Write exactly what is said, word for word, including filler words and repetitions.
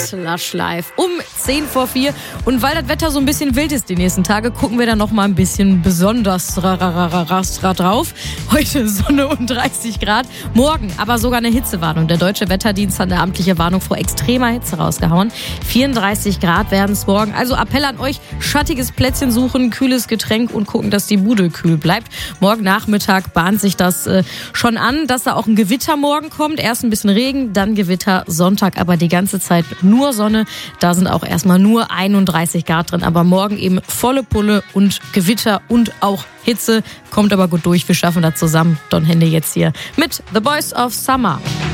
Lush Live um zehn vor vier. Und weil das Wetter so ein bisschen wild ist die nächsten Tage, gucken wir da noch mal ein bisschen besonders drauf. Heute Sonne und dreißig Grad. Morgen aber sogar eine Hitzewarnung. Der Deutsche Wetterdienst hat eine amtliche Warnung vor extremer Hitze rausgehauen. vierunddreißig Grad werden es morgen. Also Appell an euch, schattiges Plätzchen suchen, kühles Getränk und gucken, dass die Bude kühl bleibt. Morgen Nachmittag bahnt sich das äh, schon an, dass da auch ein Gewitter morgen kommt. Erst ein bisschen Regen, dann Gewitter. Sonntag aber die ganze Zeit nur Sonne. Da sind auch erstmal nur einunddreißig Grad drin. Aber morgen eben volle Pulle und Gewitter und auch Hitze. Kommt aber gut durch. Wir schaffen das zusammen. Don Hendy jetzt hier mit The Boys of Summer.